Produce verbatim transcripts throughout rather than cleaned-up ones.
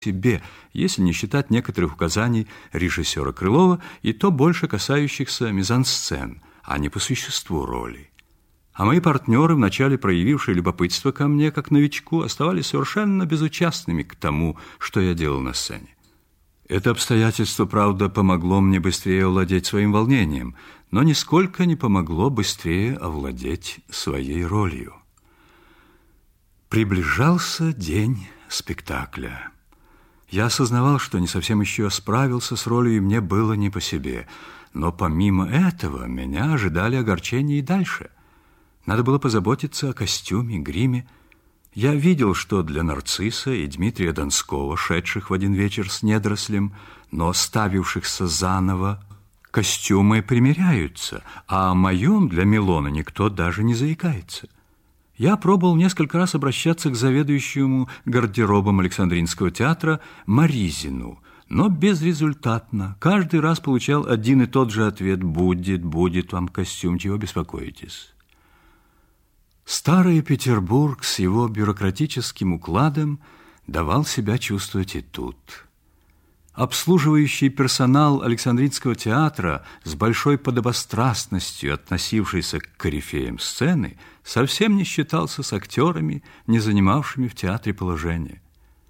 себе, если не считать некоторых указаний режиссера Крылова, и то больше касающихся мизансцен, а не по существу роли. А мои партнеры, вначале проявившие любопытство ко мне, как новичку, оставались совершенно безучастными к тому, что я делал на сцене. Это обстоятельство, правда, помогло мне быстрее овладеть своим волнением, но нисколько не помогло быстрее овладеть своей ролью. Приближался день спектакля. Я осознавал, что не совсем еще справился с ролью, и мне было не по себе. Но помимо этого меня ожидали огорчения и дальше. Надо было позаботиться о костюме, гриме. Я видел, что для Нарцисса и Дмитрия Донского, шедших в один вечер с недорослем, но ставившихся заново, костюмы примеряются, а о моем для Милона никто даже не заикается. Я пробовал несколько раз обращаться к заведующему гардеробом Александринского театра Маризину, но безрезультатно. Каждый раз получал один и тот же ответ: «Будет, будет вам костюм, чего беспокоитесь». Старый Петербург с его бюрократическим укладом давал себя чувствовать и тут. Обслуживающий персонал Александринского театра, с большой подобострастностью относившийся к корифеям сцены, совсем не считался с актерами, не занимавшими в театре положение.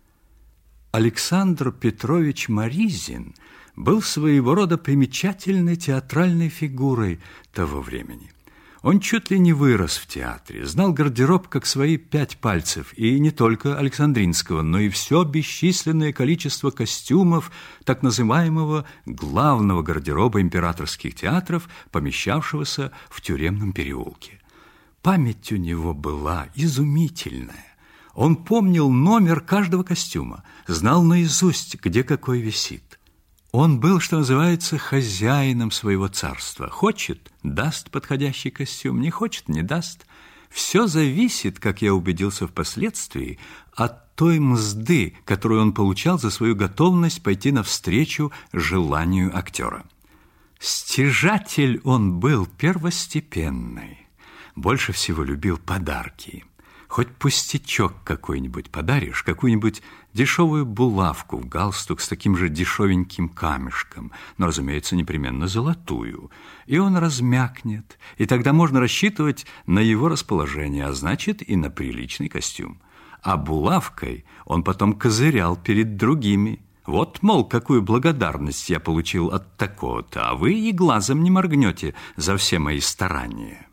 Александр Петрович Маризин был своего рода примечательной театральной фигурой того времени. Он чуть ли не вырос в театре, знал гардероб как свои пять пальцев, и не только Александринского, но и все бесчисленное количество костюмов так называемого главного гардероба императорских театров, помещавшегося в Тюремном переулке. Память у него была изумительная. Он помнил номер каждого костюма, знал наизусть, где какой висит. Он был, что называется, хозяином своего царства. Хочет – даст подходящий костюм, не хочет – не даст. Все зависит, как я убедился впоследствии, от той мзды, которую он получал за свою готовность пойти навстречу желанию актера. Стяжатель он был первостепенный. Больше всего любил подарки. Хоть пустячок какой-нибудь подаришь, какую-нибудь дешевую булавку в галстук с таким же дешевеньким камешком, но, разумеется, непременно золотую, и он размякнет, и тогда можно рассчитывать на его расположение, а значит и на приличный костюм. А булавкой он потом козырял перед другими. Вот, мол, какую благодарность я получил от такого-то, а вы и глазом не моргнете за все мои старания.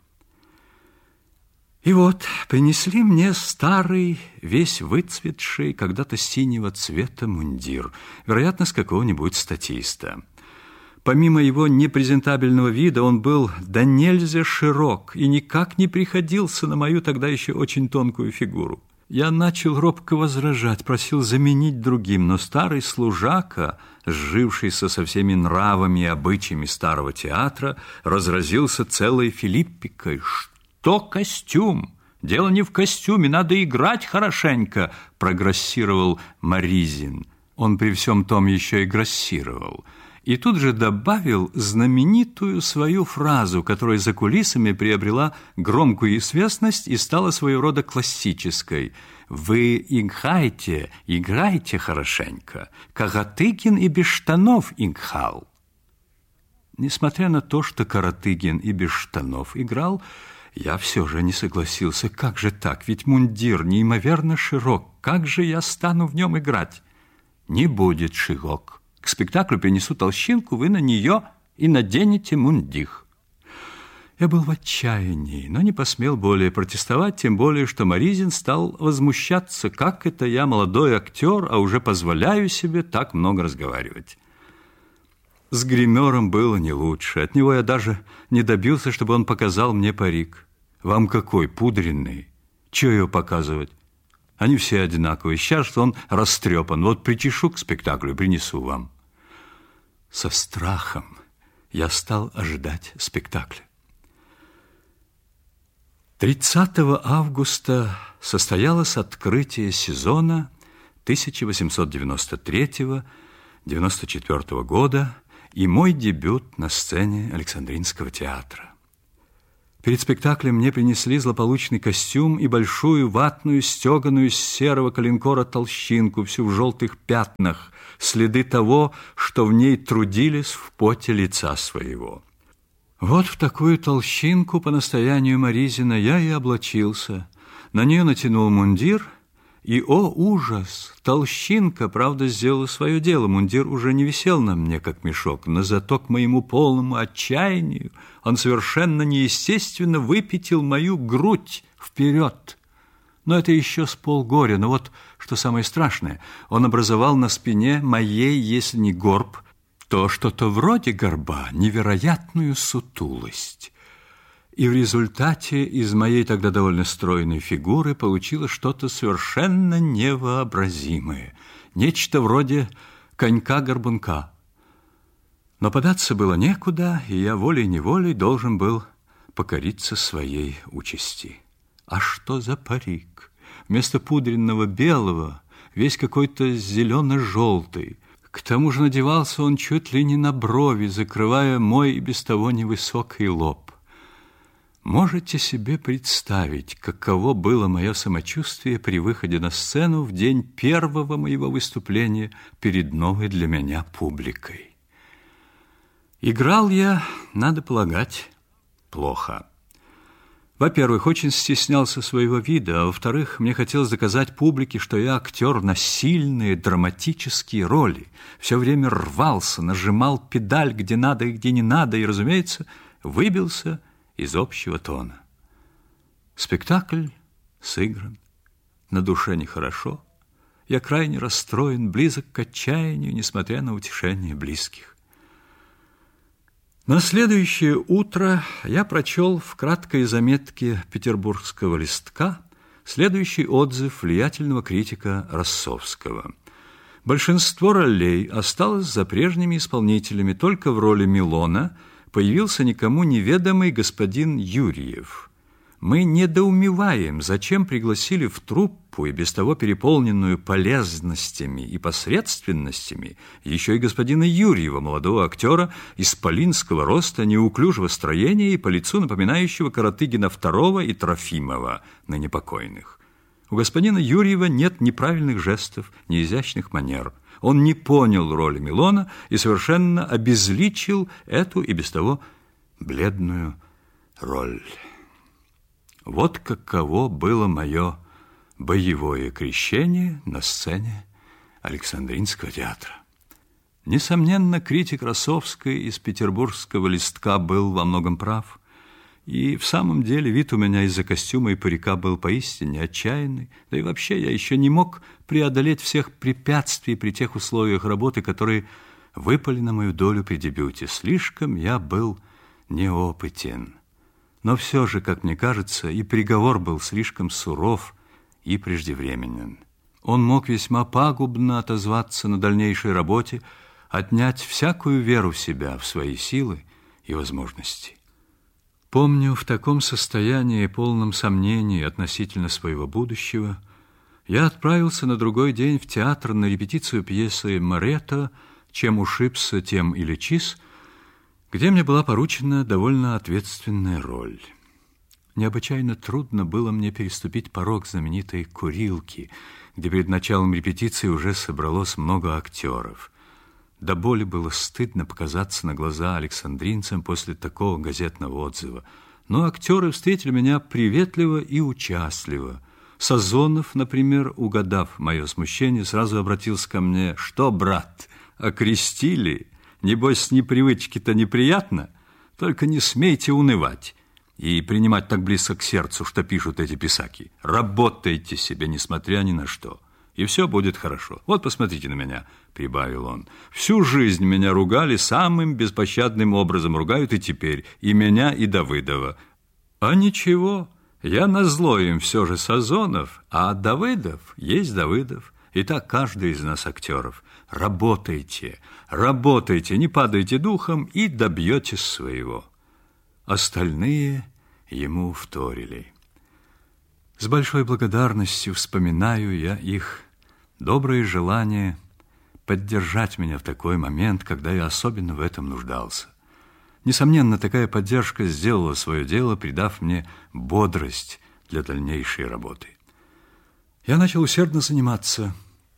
И вот принесли мне старый, весь выцветший, когда-то синего цвета мундир, вероятно, с какого-нибудь статиста. Помимо его непрезентабельного вида, он был да нельзя широк и никак не приходился на мою тогда еще очень тонкую фигуру. Я начал робко возражать, просил заменить другим, но старый служака, сжившийся со всеми нравами и обычаями старого театра, разразился целой филиппикой. «Что костюм? Дело не в костюме, надо играть хорошенько», програссировал Маризин. Он при всем том еще и грассировал. И тут же добавил знаменитую свою фразу, которая за кулисами приобрела громкую известность и стала своего рода классической. «Вы играйте, играйте хорошенько. Каратыгин и без штанов играл». Несмотря на то, что Каратыгин и без штанов играл, я все же не согласился. Как же так? Ведь мундир неимоверно широк. Как же я стану в нем играть? Не будет широк. К спектаклю принесу толщинку, вы на нее и наденете мундир. Я был в отчаянии, но не посмел более протестовать, тем более, что Маризин стал возмущаться. Как это я, молодой актер, а уже позволяю себе так много разговаривать? С гримером было не лучше. От него я даже не добился, чтобы он показал мне парик. Вам какой, пудренный? Чего его показывать? Они все одинаковые. Сейчас что он растрепан. Вот причешу к спектаклю, принесу вам. Со страхом я стал ожидать спектакля. тридцатого августа состоялось открытие сезона тысяча восемьсот девяносто третьего — девяносто четвёртого года и мой дебют на сцене Александринского театра. Перед спектаклем мне принесли злополучный костюм и большую ватную, стеганую с серого коленкора толщинку, всю в желтых пятнах, следы того, что в ней трудились в поте лица своего. Вот в такую толщинку по настоянию Маризина я и облачился. На нее натянул мундир, и, о ужас, толщинка, правда, сделала свое дело. Мундир уже не висел на мне, как мешок, но зато к моему полному отчаянию он совершенно неестественно выпятил мою грудь вперед. Но это еще с полгоря. Но вот что самое страшное, он образовал на спине моей, если не горб, то что-то вроде горба, невероятную сутулость. И в результате из моей тогда довольно стройной фигуры получилось что-то совершенно невообразимое, нечто вроде конька-горбунка. Но податься было некуда, и я волей-неволей должен был покориться своей участи. А что за парик? Вместо пудренного белого весь какой-то зелено-желтый. К тому же надевался он чуть ли не на брови, закрывая мой и без того невысокий лоб. Можете себе представить, каково было мое самочувствие при выходе на сцену в день первого моего выступления перед новой для меня публикой. Играл я, надо полагать, плохо. Во-первых, очень стеснялся своего вида, а во-вторых, мне хотелось доказать публике, что я актер на сильные драматические роли. Все время рвался, нажимал педаль, где надо и где не надо, и, разумеется, выбился из общего тона. Спектакль сыгран, на душе нехорошо. Я крайне расстроен, близок к отчаянию, несмотря на утешение близких. На следующее утро я прочел в краткой заметке петербургского листка следующий отзыв влиятельного критика Рассовского. Большинство ролей осталось за прежними исполнителями, только в роли Милона появился никому неведомый господин Юрьев. Мы недоумеваем, зачем пригласили в труппу, и без того переполненную полезностями и посредственностями, еще и господина Юрьева, молодого актера исполинского роста, неуклюжего строения и по лицу напоминающего Каратыгина второго и Трофимова, ныне покойных. У господина Юрьева нет ни правильных жестов, ни изящных манер. Он не понял роли Милона и совершенно обезличил эту и без того бледную роль. Вот каково было мое боевое крещение на сцене Александринского театра. Несомненно, критик Рассовский из петербургского листка был во многом прав. И в самом деле вид у меня из-за костюма и парика был поистине отчаянный. Да и вообще я еще не мог преодолеть всех препятствий при тех условиях работы, которые выпали на мою долю при дебюте. Слишком я был неопытен. Но все же, как мне кажется, и приговор был слишком суров и преждевременен. Он мог весьма пагубно отозваться на дальнейшей работе, отнять всякую веру в себя, в свои силы и возможности. Помню, в таком состоянии, полном сомнений относительно своего будущего, я отправился на другой день в театр на репетицию пьесы Моретто «Чем ушибся, тем и лечись», где мне была поручена довольно ответственная роль. Необычайно трудно было мне переступить порог знаменитой курилки, где перед началом репетиции уже собралось много актеров. До боли было стыдно показаться на глаза александринцам после такого газетного отзыва. Но актеры встретили меня приветливо и участливо. Сазонов, например, угадав мое смущение, сразу обратился ко мне: «Что, брат, окрестили? Небось, с непривычки-то неприятно? Только не смейте унывать и принимать так близко к сердцу, что пишут эти писаки. Работайте себе, несмотря ни на что, и все будет хорошо. Вот посмотрите на меня», — прибавил он. «Всю жизнь меня ругали, самым беспощадным образом ругают и теперь, и меня, и Давыдова. А ничего, я назло им все же Сазонов, а Давыдов есть Давыдов. И так каждый из нас актеров. Работайте, работайте, не падайте духом и добьетесь своего». Остальные ему вторили. С большой благодарностью вспоминаю я их доброе желание поддержать меня в такой момент, когда я особенно в этом нуждался. Несомненно, такая поддержка сделала свое дело, придав мне бодрость для дальнейшей работы. Я начал усердно заниматься,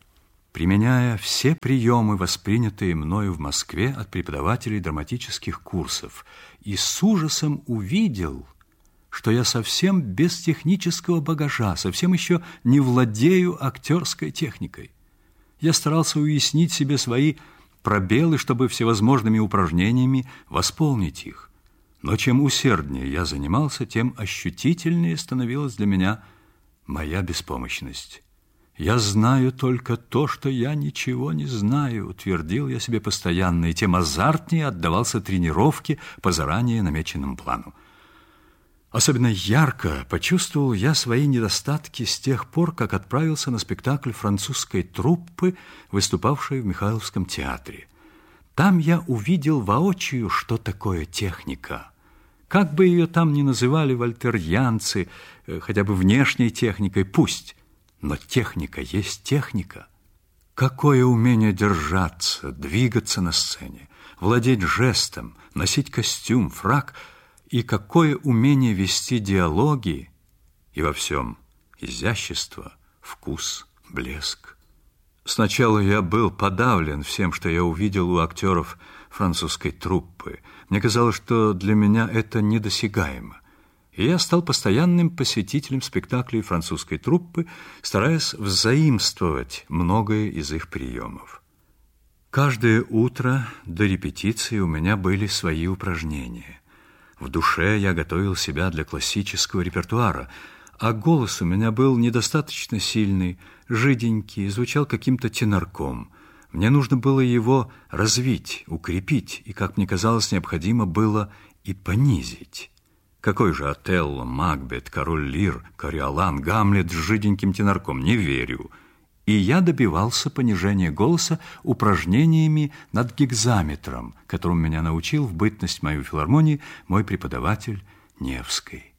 применяя все приемы, воспринятые мною в Москве от преподавателей драматических курсов, и с ужасом увидел, что я совсем без технического багажа, совсем еще не владею актерской техникой. Я старался уяснить себе свои пробелы, чтобы всевозможными упражнениями восполнить их. Но чем усерднее я занимался, тем ощутительнее становилась для меня моя беспомощность. «Я знаю только то, что я ничего не знаю», — твердил я себе постоянно, и тем азартнее отдавался тренировке по заранее намеченному плану. Особенно ярко почувствовал я свои недостатки с тех пор, как отправился на спектакль французской труппы, выступавшей в Михайловском театре. Там я увидел воочию, что такое техника. Как бы ее там ни называли вольтерьянцы, хотя бы внешней техникой, пусть, но техника есть техника. Какое умение держаться, двигаться на сцене, владеть жестом, носить костюм, фрак — и какое умение вести диалоги, и во всем изящество, вкус, блеск. Сначала я был подавлен всем, что я увидел у актеров французской труппы. Мне казалось, что для меня это недосягаемо. И я стал постоянным посетителем спектаклей французской труппы, стараясь взаимствовать многое из их приемов. Каждое утро до репетиции у меня были свои упражнения. В душе я готовил себя для классического репертуара, а голос у меня был недостаточно сильный, жиденький, звучал каким-то тенорком. Мне нужно было его развить, укрепить, и, как мне казалось, необходимо было и понизить. Какой же Отелло, Макбет, Король Лир, Кориолан, Гамлет с жиденьким тенорком? Не верю. И я добивался понижения голоса упражнениями над гекзаметром, которым меня научил в бытность мою филармонии мой преподаватель Невский.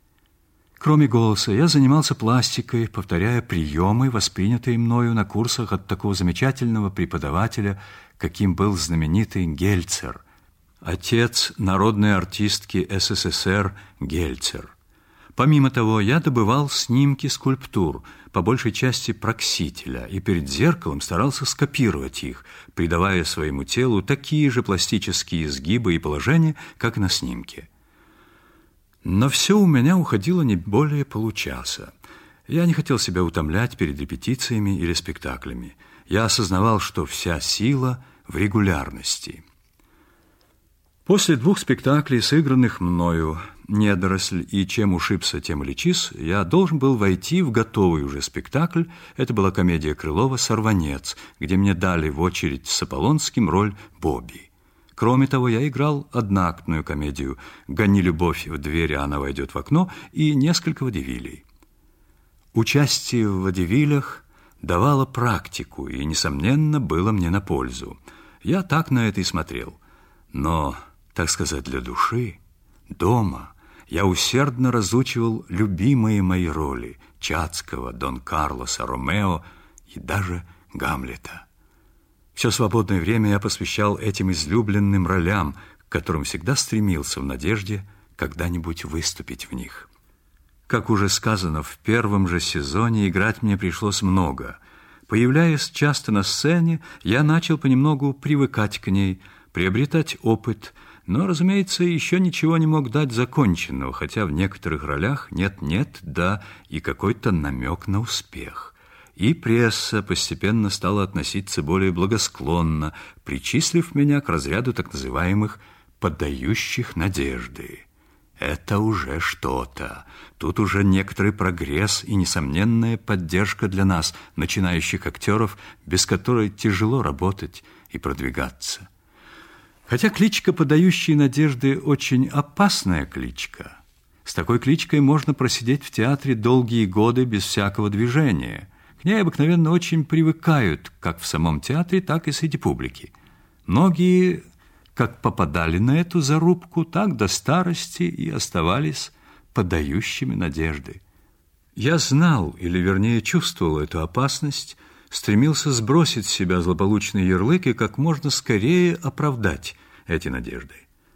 Кроме голоса, я занимался пластикой, повторяя приемы, воспринятые мною на курсах от такого замечательного преподавателя, каким был знаменитый Гельцер, отец народной артистки СССР Гельцер. Помимо того, я добывал снимки скульптур, по большей части Проксителя, и перед зеркалом старался скопировать их, придавая своему телу такие же пластические изгибы и положения, как на снимке. Но все у меня уходило не более получаса. Я не хотел себя утомлять перед репетициями или спектаклями. Я осознавал, что вся сила в регулярности. После двух спектаклей, сыгранных мною, «Недоросль» и «Чем ушибся, тем и лечись», я должен был войти в готовый уже спектакль. Это была комедия Крылова «Сорванец», где мне дали в очередь с Аполлонским роль Бобби. Кроме того, я играл одноактную комедию «Гони любовь в дверь, а она войдет в окно» и несколько водевилей. Участие в водевилях давало практику и, несомненно, было мне на пользу. Я так на это и смотрел. Но, так сказать, для души, дома я усердно разучивал любимые мои роли — Чацкого, Дон Карлоса, Ромео и даже Гамлета. Все свободное время я посвящал этим излюбленным ролям, к которым всегда стремился в надежде когда-нибудь выступить в них. Как уже сказано, в первом же сезоне играть мне пришлось много. Появляясь часто на сцене, я начал понемногу привыкать к ней, приобретать опыт, но, разумеется, еще ничего не мог дать законченного, хотя в некоторых ролях нет-нет, да и какой-то намек на успех. И пресса постепенно стала относиться более благосклонно, причислив меня к разряду так называемых «подающих надежды». Это уже что-то. Тут уже некоторый прогресс и несомненная поддержка для нас, начинающих актеров, без которой тяжело работать и продвигаться. Хотя кличка «Подающие надежды» очень опасная кличка. С такой кличкой можно просидеть в театре долгие годы без всякого движения. К ней обыкновенно очень привыкают, как в самом театре, так и среди публики. Многие как попадали на эту зарубку, так до старости и оставались подающими надежды. Я знал, или вернее чувствовал эту опасность, стремился сбросить с себя злополучный ярлык и как можно скорее оправдать эти надежды.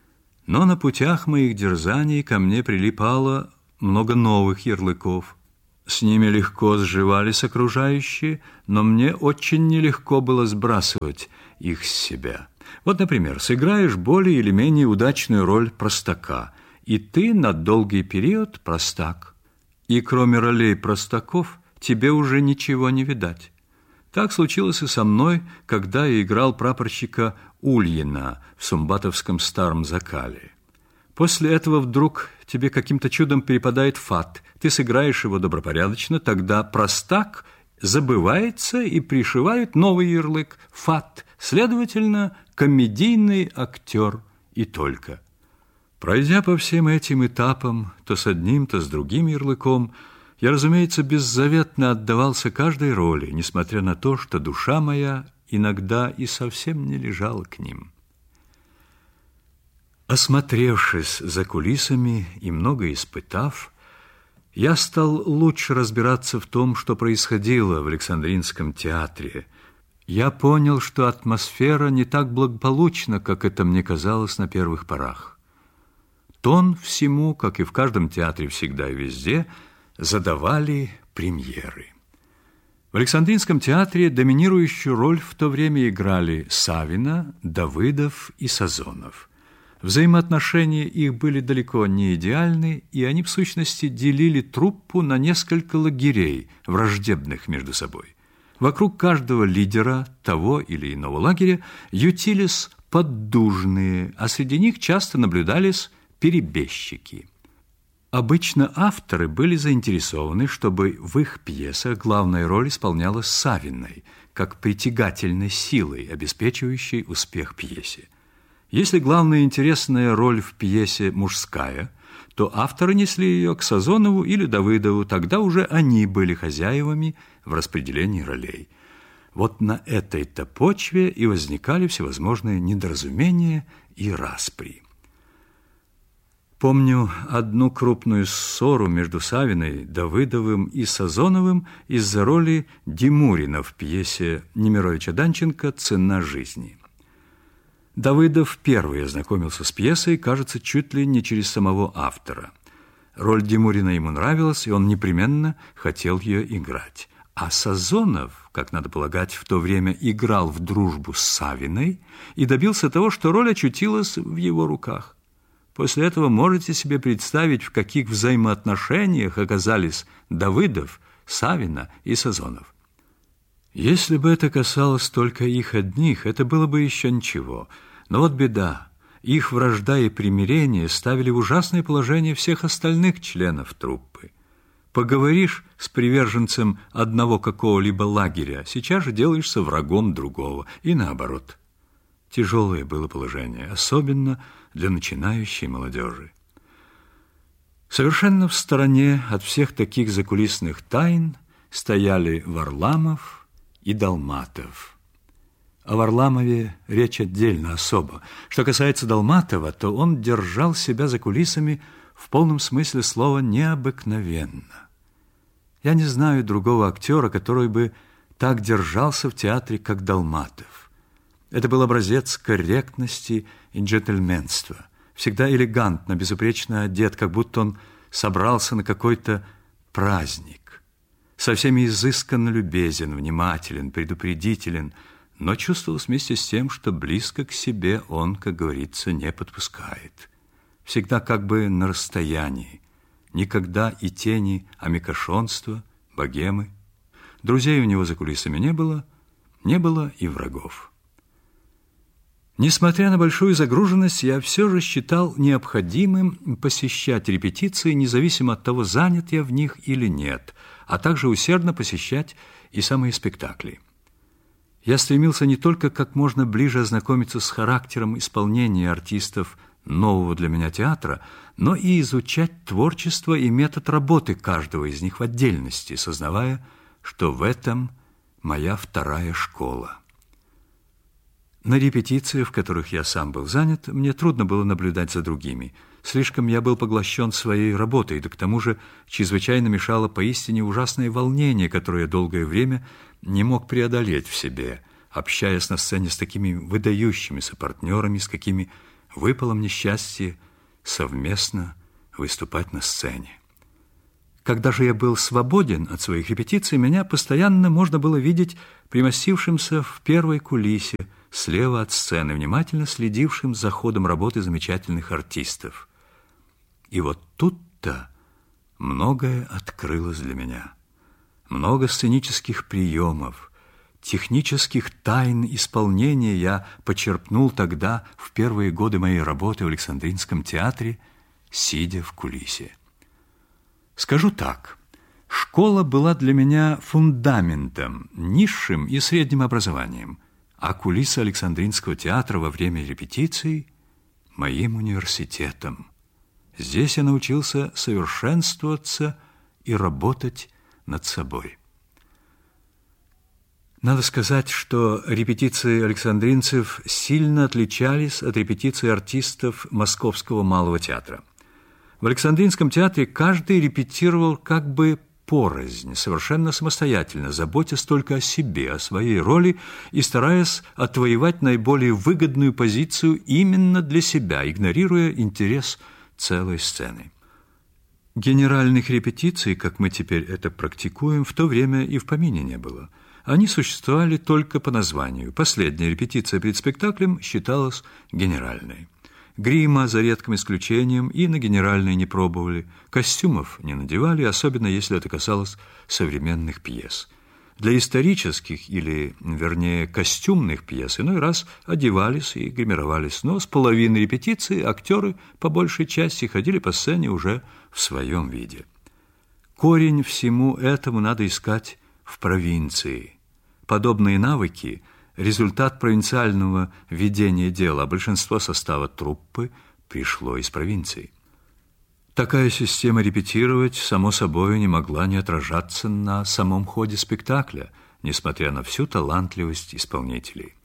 Но на путях моих дерзаний ко мне прилипало много новых ярлыков. С ними легко сживались окружающие, но мне очень нелегко было сбрасывать их с себя. Вот, например, сыграешь более или менее удачную роль простака, и ты на долгий период простак. И кроме ролей простаков тебе уже ничего не видать. Так случилось и со мной, когда я играл прапорщика Ульина в сумбатовском старом Закале. После этого вдруг тебе каким-то чудом перепадает фат. Ты сыграешь его добропорядочно, тогда простак забывается и пришивают новый ярлык – фат, следовательно, комедийный актер и только. Пройдя по всем этим этапам, то с одним, то с другим ярлыком, я, разумеется, беззаветно отдавался каждой роли, несмотря на то, что душа моя иногда и совсем не лежала к ним. Осмотревшись за кулисами и много испытав, я стал лучше разбираться в том, что происходило в Александринском театре. Я понял, что атмосфера не так благополучна, как это мне казалось на первых порах. Тон всему, как и в каждом театре всегда и везде, задавали премьеры. В Александринском театре доминирующую роль в то время играли Савина, Давыдов и Сазонов. Взаимоотношения их были далеко не идеальны, и они, в сущности, делили труппу на несколько лагерей, враждебных между собой. Вокруг каждого лидера того или иного лагеря ютились поддужные, а среди них часто наблюдались перебежчики. Обычно авторы были заинтересованы, чтобы в их пьесах главная роль исполнялась Савиной, как притягательной силой, обеспечивающей успех пьесе. Если главная интересная роль в пьесе мужская, то авторы несли ее к Сазонову или Давыдову, тогда уже они были хозяевами в распределении ролей. Вот на этой-то почве и возникали всевозможные недоразумения и распри. Помню одну крупную ссору между Савиной, Давыдовым и Сазоновым из-за роли Димурина в пьесе Немировича Данченко «Цена жизни». Давыдов первый ознакомился с пьесой, кажется, чуть ли не через самого автора. Роль Димурина ему нравилась, и он непременно хотел ее играть. А Сазонов, как надо полагать, в то время играл в дружбу с Савиной и добился того, что роль очутилась в его руках. После этого можете себе представить, в каких взаимоотношениях оказались Давыдов, Савина и Сазонов. Если бы это касалось только их одних, это было бы еще ничего. Но вот беда. Их вражда и примирение ставили в ужасное положение всех остальных членов труппы. Поговоришь с приверженцем одного какого-либо лагеря, сейчас же делаешься врагом другого, и наоборот. Тяжелое было положение, особенно для начинающей молодежи. Совершенно в стороне от всех таких закулисных тайн стояли Варламов и Долматов. О Варламове речь отдельно, особо. Что касается Долматова, то он держал себя за кулисами в полном смысле слова необыкновенно. Я не знаю другого актера, который бы так держался в театре, как Долматов. Это был образец корректности и джентльменства. Всегда элегантно, безупречно одет, как будто он собрался на какой-то праздник. Со всеми изысканно любезен, внимателен, предупредителен, но чувствовалось вместе с тем, что близко к себе он, как говорится, не подпускает. Всегда как бы на расстоянии, никогда и тени амикошонства, богемы. Друзей у него за кулисами не было, не было и врагов. Несмотря на большую загруженность, я все же считал необходимым посещать репетиции, независимо от того, занят я в них или нет, а также усердно посещать и самые спектакли. Я стремился не только как можно ближе ознакомиться с характером исполнения артистов нового для меня театра, но и изучать творчество и метод работы каждого из них в отдельности, сознавая, что в этом моя вторая школа. На репетициях, в которых я сам был занят, мне трудно было наблюдать за другими. Слишком я был поглощен своей работой, да к тому же чрезвычайно мешало поистине ужасное волнение, которое я долгое время не мог преодолеть в себе, общаясь на сцене с такими выдающимися партнерами, с какими выпало мне счастье совместно выступать на сцене. Когда же я был свободен от своих репетиций, меня постоянно можно было видеть примостившимся в первой кулисе, слева от сцены, внимательно следившим за ходом работы замечательных артистов. И вот тут-то многое открылось для меня. Много сценических приемов, технических тайн исполнения я почерпнул тогда, в первые годы моей работы в Александринском театре, сидя в кулисе. Скажу так, школа была для меня фундаментом, низшим и средним образованием, а кулиса Александринского театра во время репетиций – моим университетом. Здесь я научился совершенствоваться и работать над собой. Надо сказать, что репетиции александринцев сильно отличались от репетиций артистов Московского малого театра. В Александринском театре каждый репетировал как бы порознь, совершенно самостоятельно, заботясь только о себе, о своей роли и стараясь отвоевать наиболее выгодную позицию именно для себя, игнорируя интерес целой сцены. Генеральных репетиций, как мы теперь это практикуем, в то время и в помине не было. Они существовали только по названию. Последняя репетиция перед спектаклем считалась генеральной. Грима, за редким исключением, и на генеральные не пробовали. Костюмов не надевали, особенно если это касалось современных пьес. Для исторических или, вернее, костюмных пьес иной раз одевались и гримировались, но с половины репетиции актеры по большей части ходили по сцене уже в своем виде. Корень всему этому надо искать в провинции. Подобные навыки – результат провинциального ведения дела, а большинство состава труппы пришло из провинции. Такая система репетировать, само собой, не могла не отражаться на самом ходе спектакля, несмотря на всю талантливость исполнителей.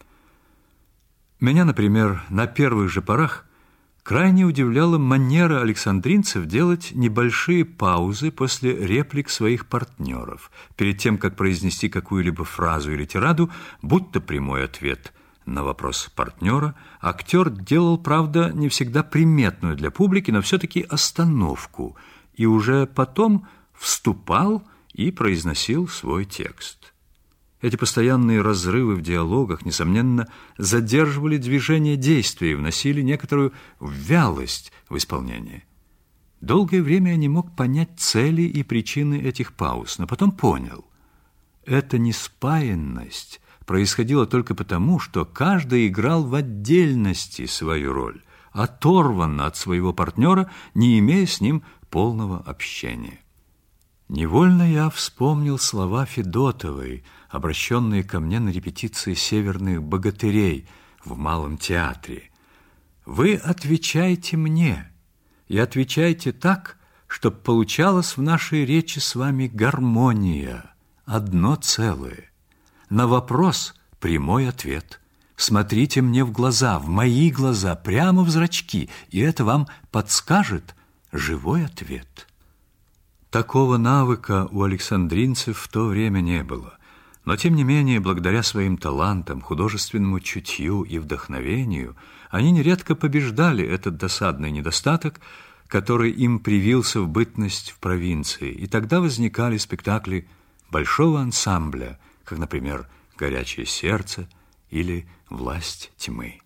Меня, например, на первых же порах крайне удивляла манера александринцев делать небольшие паузы после реплик своих партнеров, перед тем, как произнести какую-либо фразу или тираду, будь то прямой ответ на вопрос партнера, актер делал, правда, не всегда приметную для публики, но все-таки остановку, и уже потом вступал и произносил свой текст. Эти постоянные разрывы в диалогах, несомненно, задерживали движение действия и вносили некоторую вялость в исполнение. Долгое время я не мог понять цели и причины этих пауз, но потом понял. Эта неспаянность происходила только потому, что каждый играл в отдельности свою роль, оторванно от своего партнера, не имея с ним полного общения. Невольно я вспомнил слова Федотовой, обращенные ко мне на репетиции «Северных богатырей» в Малом театре. «Вы отвечайте мне, и отвечайте так, чтобы получалась в нашей речи с вами гармония, одно целое. На вопрос прямой ответ. Смотрите мне в глаза, в мои глаза, прямо в зрачки, и это вам подскажет живой ответ». Такого навыка у александринцев в то время не было, но, тем не менее, благодаря своим талантам, художественному чутью и вдохновению, они нередко побеждали этот досадный недостаток, который им привился в бытность в провинции, и тогда возникали спектакли большого ансамбля, как, например, «Горячее сердце» или «Власть тьмы».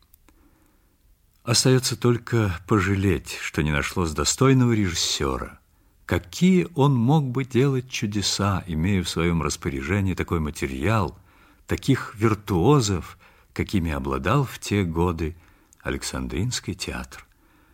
Остается только пожалеть, что не нашлось достойного режиссера. Какие он мог бы делать чудеса, имея в своем распоряжении такой материал, таких виртуозов, какими обладал в те годы Александринский театр.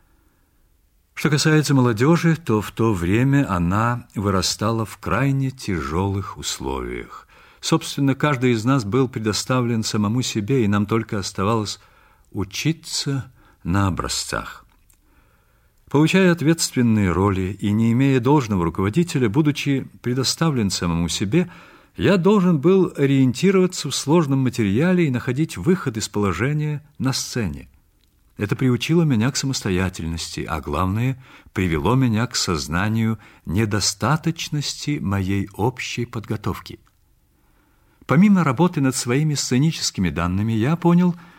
Что касается молодежи, то в то время она вырастала в крайне тяжелых условиях. Собственно, каждый из нас был предоставлен самому себе, и нам только оставалось учиться на образцах. Получая ответственные роли и не имея должного руководителя, будучи предоставлен самому себе, я должен был ориентироваться в сложном материале и находить выход из положения на сцене. Это приучило меня к самостоятельности, а главное, привело меня к сознанию недостаточности моей общей подготовки. Помимо работы над своими сценическими данными, я понял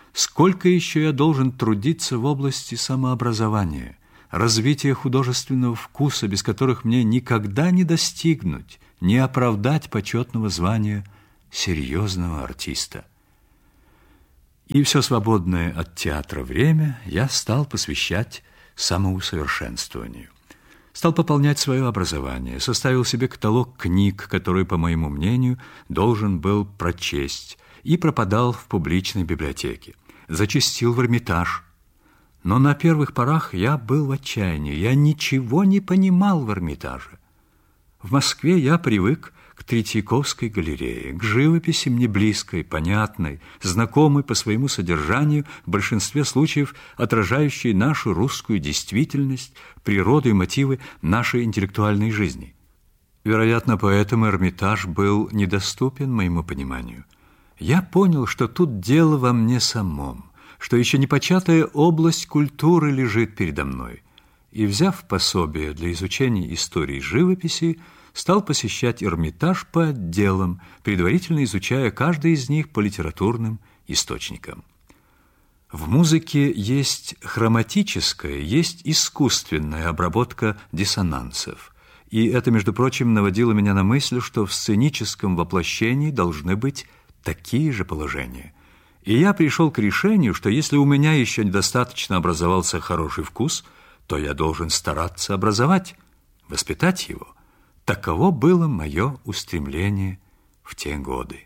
сколько еще я должен трудиться в области самообразования, развития художественного вкуса, без которых мне никогда не достигнуть, не оправдать почетного звания серьезного артиста. И все свободное от театра время я стал посвящать самоусовершенствованию. Стал пополнять свое образование, составил себе каталог книг, которые, по моему мнению, должен был прочесть, и пропадал в публичной библиотеке. Зачастил в Эрмитаж. Но на первых порах я был в отчаянии, я ничего не понимал в Эрмитаже. В Москве я привык к Третьяковской галерее, к живописи мне близкой, понятной, знакомой по своему содержанию, в большинстве случаев отражающей нашу русскую действительность, природу и мотивы нашей интеллектуальной жизни. Вероятно, поэтому Эрмитаж был недоступен моему пониманию. Я понял, что тут дело во мне самом, что еще непочатая область культуры лежит передо мной, и, взяв пособие для изучения истории живописи, стал посещать Эрмитаж по отделам, предварительно изучая каждый из них по литературным источникам. В музыке есть хроматическая, есть искусственная обработка диссонансов. И это, между прочим, наводило меня на мысль, что в сценическом воплощении должны быть такие же положения. И я пришел к решению, что если у меня еще недостаточно образовался хороший вкус, то я должен стараться образовать, воспитать его. Таково было мое устремление в те годы.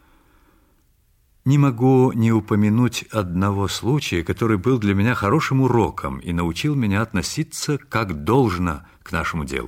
Не могу не упомянуть одного случая, который был для меня хорошим уроком и научил меня относиться как должно к нашему делу.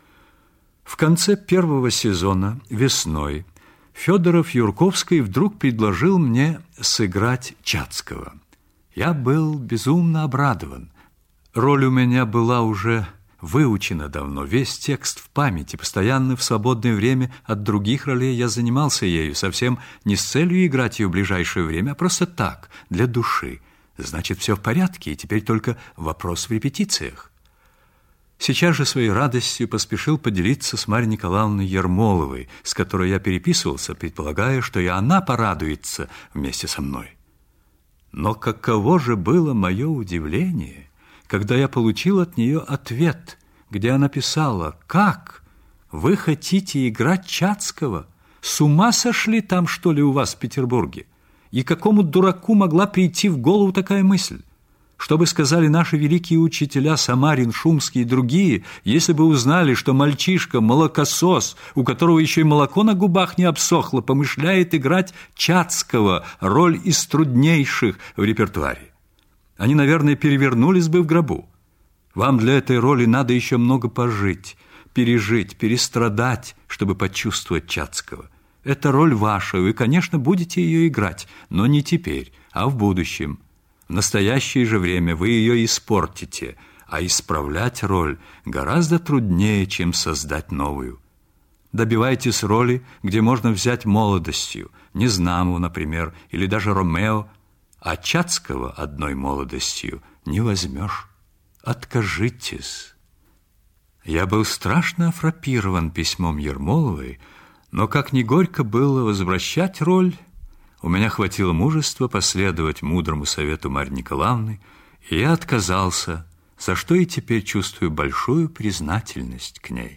В конце первого сезона, весной, Федоров-Юрковский вдруг предложил мне сыграть Чацкого. Я был безумно обрадован. Роль у меня была уже выучена давно, весь текст в памяти, постоянно в свободное время от других ролей я занимался ею, совсем не с целью играть ее в ближайшее время, а просто так, для души. Значит, все в порядке, и теперь только вопрос в репетициях. Сейчас же своей радостью поспешил поделиться с Марьей Николаевной Ермоловой, с которой я переписывался, предполагая, что и она порадуется вместе со мной. Но каково же было мое удивление, когда я получил от нее ответ, где она писала: «Как? Вы хотите играть Чацкого? С ума сошли там, что ли, у вас в Петербурге? И какому дураку могла прийти в голову такая мысль? Что бы сказали наши великие учителя Самарин, Шумский и другие, если бы узнали, что мальчишка, молокосос, у которого еще и молоко на губах не обсохло, помышляет играть Чацкого, роль из труднейших в репертуаре? Они, наверное, перевернулись бы в гробу. Вам для этой роли надо еще много пожить, пережить, перестрадать, чтобы почувствовать Чацкого. Это роль ваша, вы, конечно, будете ее играть, но не теперь, а в будущем. В настоящее же время вы ее испортите, а исправлять роль гораздо труднее, чем создать новую. Добивайтесь роли, где можно взять молодостью, Незнамову, например, или даже Ромео, а Чацкого одной молодостью не возьмешь. Откажитесь». Я был страшно фрапирован письмом Ермоловой, но как ни горько было возвращать роль, у меня хватило мужества последовать мудрому совету Марьи Николаевны, и я отказался, за что и теперь чувствую большую признательность к ней.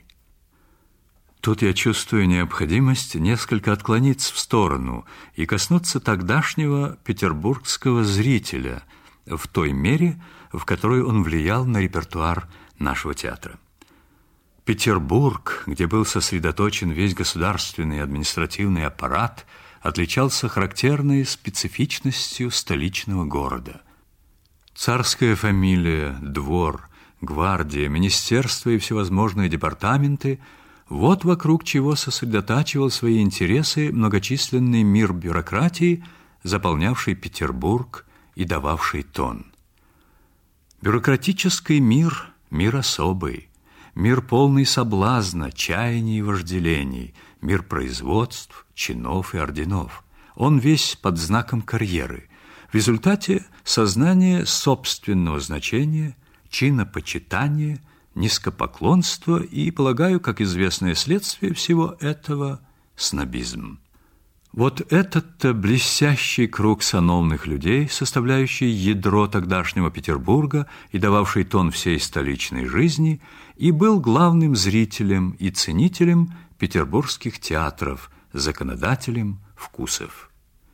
Тут я чувствую необходимость несколько отклониться в сторону и коснуться тогдашнего петербургского зрителя в той мере, в которой он влиял на репертуар нашего театра. Петербург, где был сосредоточен весь государственный и административный аппарат, отличался характерной специфичностью столичного города. Царская фамилия, двор, гвардия, министерства и всевозможные департаменты – вот вокруг чего сосредотачивал свои интересы многочисленный мир бюрократии, заполнявший Петербург и дававший тон. Бюрократический мир – мир особый, мир полный соблазна, чаяний и вожделений, мир производств, чинов и орденов. Он весь под знаком карьеры. В результате сознание собственного значения, чинопочитание, низкопоклонство и, полагаю, как известное следствие всего этого, снобизм. Вот этот-то блестящий круг сановных людей, составляющий ядро тогдашнего Петербурга и дававший тон всей столичной жизни, и был главным зрителем и ценителем петербургских театров, законодателем вкусов.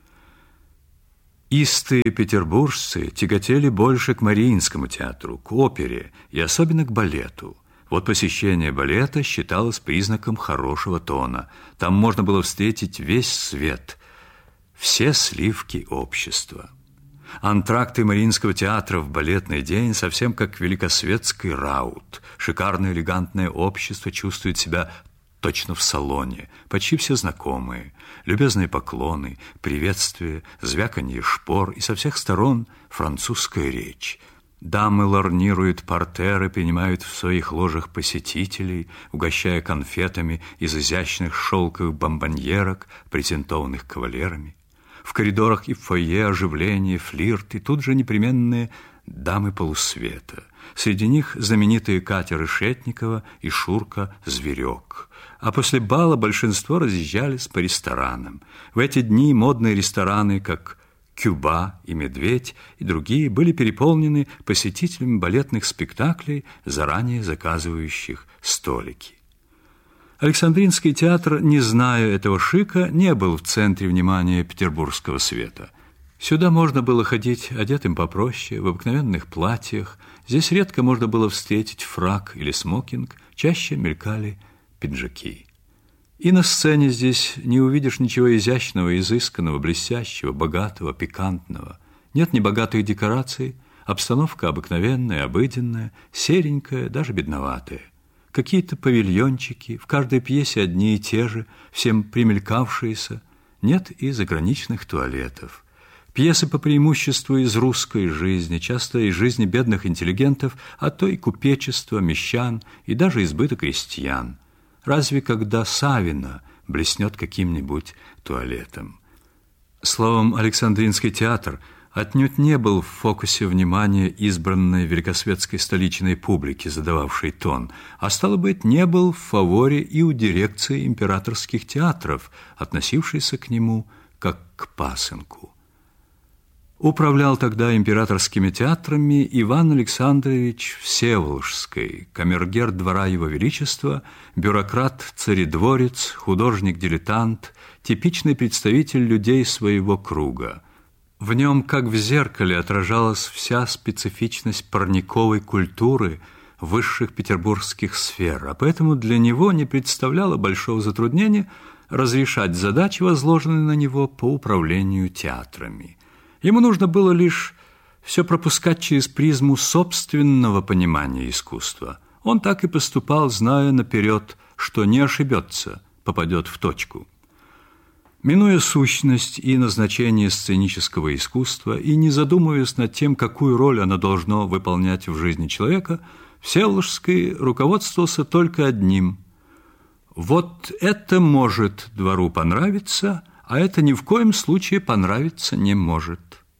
Истые петербуржцы тяготели больше к Мариинскому театру, к опере и особенно к балету. Вот посещение балета считалось признаком хорошего тона. Там можно было встретить весь свет, все сливки общества. Антракты Мариинского театра в балетный день совсем как великосветский раут. Шикарное элегантное общество чувствует себя точно в салоне, почти все знакомые, любезные поклоны, приветствия, звяканье шпор и со всех сторон французская речь. Дамы лорнируют партеры, принимают в своих ложах посетителей, угощая конфетами из изящных шелковых бомбоньерок, презентованных кавалерами. В коридорах и в фойе оживление, флирт, и тут же непременные дамы полусвета. Среди них знаменитые Катя Решетникова и Шурка Зверек. А после бала большинство разъезжались по ресторанам. В эти дни модные рестораны, как «Кюба» и «Медведь» и другие, были переполнены посетителями балетных спектаклей, заранее заказывающих столики. Александринский театр, не зная этого шика, не был в центре внимания петербургского света. Сюда можно было ходить одетым попроще, в обыкновенных платьях. Здесь редко можно было встретить фрак или смокинг, чаще мелькали пиджаки. И на сцене здесь не увидишь ничего изящного, изысканного, блестящего, богатого, пикантного. Нет небогатых декораций, обстановка обыкновенная, обыденная, серенькая, даже бедноватая. Какие-то павильончики, в каждой пьесе одни и те же, всем примелькавшиеся. Нет и заграничных туалетов. Пьесы по преимуществу из русской жизни, часто из жизни бедных интеллигентов, а то и купечества, мещан и даже избыта крестьян. Разве когда Савина блеснет каким-нибудь туалетом? Словом, Александринский театр отнюдь не был в фокусе внимания избранной великосветской столичной публики, задававшей тон, а, стало быть, не был в фаворе и у дирекции императорских театров, относившейся к нему как к пасынку. Управлял тогда императорскими театрами Иван Александрович Всеволожский, камергер двора Его Величества, бюрократ-царедворец, художник-дилетант, типичный представитель людей своего круга. В нем, как в зеркале, отражалась вся специфичность парниковой культуры высших петербургских сфер, а поэтому для него не представляло большого затруднения разрешать задачи, возложенные на него по управлению театрами. Ему нужно было лишь все пропускать через призму собственного понимания искусства. Он так и поступал, зная наперед, что не ошибется, попадет в точку. Минуя сущность и назначение сценического искусства и не задумываясь над тем, какую роль оно должно выполнять в жизни человека, Всеволожский руководствовался только одним. Вот это может двору понравиться, а это ни в коем случае понравиться не может.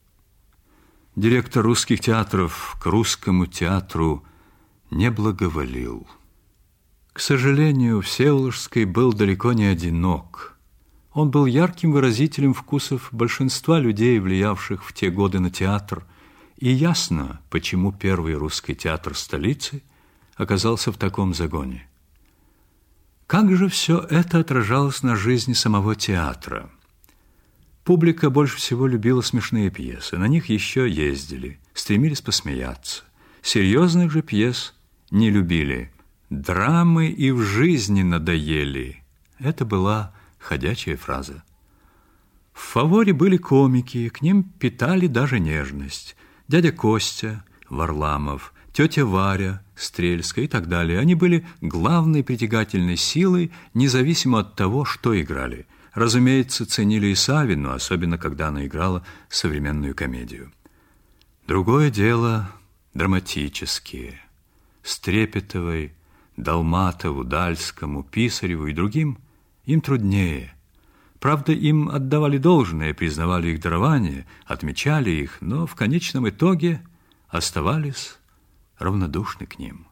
Директор русских театров к русскому театру не благоволил. К сожалению, Всеволожский был далеко не одинок. Он был ярким выразителем вкусов большинства людей, влиявших в те годы на театр, и ясно, почему первый русский театр столицы оказался в таком загоне. Как же все это отражалось на жизни самого театра? Публика больше всего любила смешные пьесы, на них еще ездили, стремились посмеяться. Серьезных же пьес не любили. Драмы и в жизни надоели. Это была ходячая фраза. В фаворе были комики, к ним питали даже нежность. Дядя Костя, Варламов, тетя Варя, Стрельская и так далее. Они были главной притягательной силой, независимо от того, что играли. Разумеется, ценили и Савину, особенно когда она играла современную комедию. Другое дело – драматические. Стрепетовой, Долматову, Дальскому, Писареву и другим им труднее. Правда, им отдавали должное, признавали их дарование, отмечали их, но в конечном итоге оставались равнодушны к ним.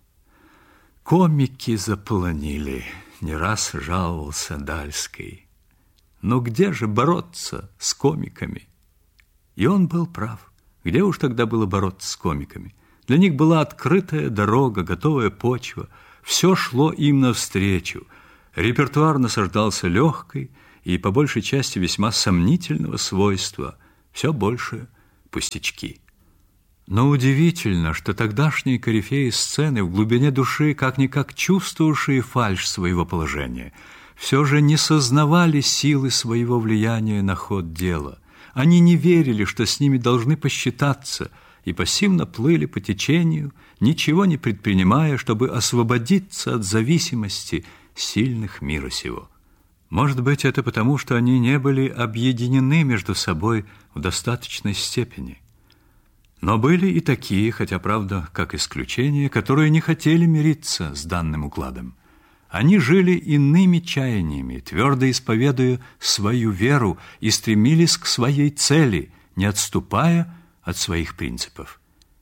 Комики заполонили, не раз жаловался Дальский. Но где же бороться с комиками? И он был прав. Где уж тогда было бороться с комиками? Для них была открытая дорога, готовая почва. Все шло им навстречу. Репертуар насаждался легкой и, по большей части, весьма сомнительного свойства. Все больше пустячки. Но удивительно, что тогдашние корифеи сцены, в глубине души, как-никак чувствовавшие фальшь своего положения, все же не сознавали силы своего влияния на ход дела. Они не верили, что с ними должны посчитаться, и пассивно плыли по течению, ничего не предпринимая, чтобы освободиться от зависимости сильных мира сего. Может быть, это потому, что они не были объединены между собой в достаточной степени. Но были и такие, хотя, правда, как исключение, которые не хотели мириться с данным укладом. Они жили иными чаяниями, твердо исповедуя свою веру и стремились к своей цели, не отступая от своих принципов.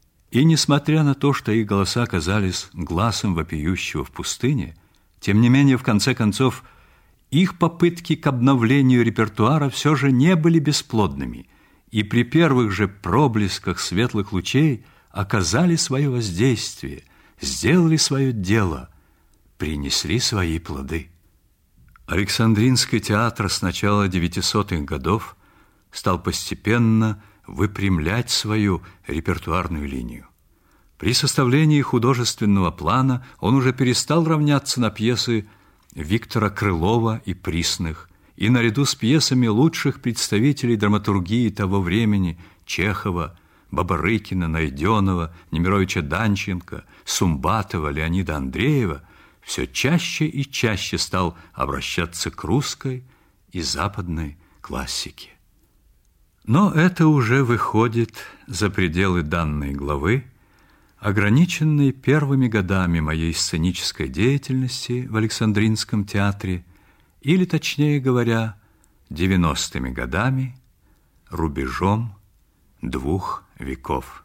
И несмотря на то, что их голоса казались гласом вопиющего в пустыне, тем не менее, в конце концов, их попытки к обновлению репертуара все же не были бесплодными, и при первых же проблесках светлых лучей оказали свое воздействие, сделали свое дело, принесли свои плоды. Александринский театр с начала девятисотых годов стал постепенно выпрямлять свою репертуарную линию. При составлении художественного плана он уже перестал равняться на пьесы Виктора Крылова и Присных, и наряду с пьесами лучших представителей драматургии того времени Чехова, Бабарыкина, Найденова, Немировича Данченко, Сумбатова, Леонида Андреева все чаще и чаще стал обращаться к русской и западной классике. Но это уже выходит за пределы данной главы, ограниченной первыми годами моей сценической деятельности в Александринском театре, или, точнее говоря, девяностыми годами, рубежом двух веков.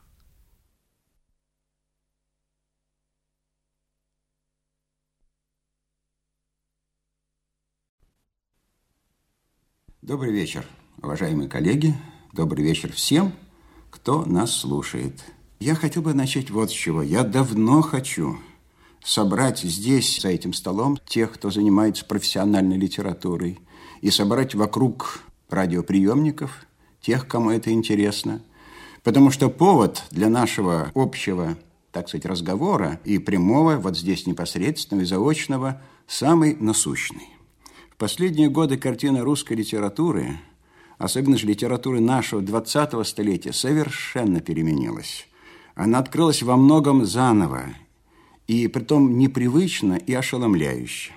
Добрый вечер, уважаемые коллеги. Добрый вечер всем, кто нас слушает. Я хотел бы начать вот с чего. Я давно хочу собрать здесь, за этим столом, тех, кто занимается профессиональной литературой, и собрать вокруг радиоприемников тех, кому это интересно. Потому что повод для нашего общего, так сказать, разговора и прямого, вот здесь непосредственного и заочного, самый насущный. В последние годы картина русской литературы, особенно же литературы нашего двадцатого столетия, совершенно переменилась. Она открылась во многом заново, и притом непривычно и ошеломляюще.